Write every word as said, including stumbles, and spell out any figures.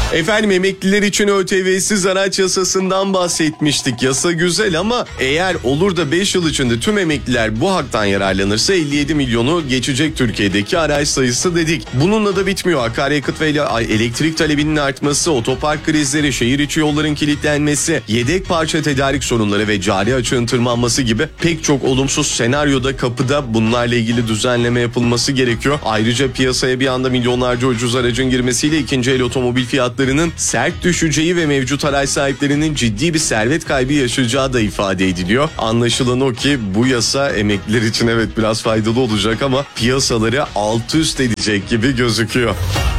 Efendim, emekliler için ÖTV'siz araç yasasından bahsetmiştik. Yasa güzel ama eğer olur da beş yıl içinde tüm emekliler bu haktan yararlanırsa elli yedi milyonu geçecek Türkiye'deki araç sayısı dedik. Bununla da bitmiyor. Akaryakıt ve elektrik talebinin artması, otopark krizleri, şehir içi yolların kilitlenmesi, yedek parça tedarik sorunları ve cari açığın tırmanması gibi pek çok olumsuz senaryoda kapıda. Bunlarla ilgili düzenleme yapılması gerekiyor. Ayrıca piyasaya bir anda milyonlarca ucuz aracın girmesiyle ikinci el otomobil fiyatlarının sert düşeceği ve mevcut araç sahiplerinin ciddi bir servet kaybı yaşayacağı da ifade ediliyor. Anlaşılan o ki bu yasa emekliler için evet biraz faydalı olacak ama piyasaları alt üst edecek gibi gözüküyor.